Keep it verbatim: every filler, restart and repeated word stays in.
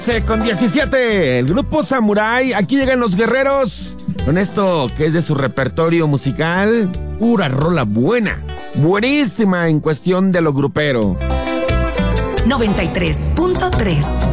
Con diecisiete, el grupo Samurai. Aquí llegan los guerreros con esto que es de su repertorio musical. Pura rola buena, buenísima en cuestión de lo grupero. noventa y tres punto tres